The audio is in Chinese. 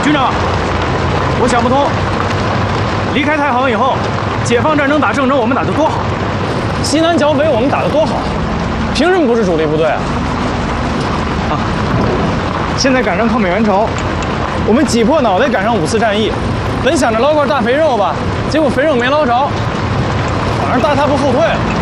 局长，我想不通，离开太行以后，解放战争打郑州我们打得多好， 西南剿匪我们打得多好，凭什么不是主力部队啊？ 现在赶上抗美援朝， 我们挤破脑袋赶上5次战役，本想着捞块大肥肉吧，结果肥肉没捞着，反而大踏步后退了。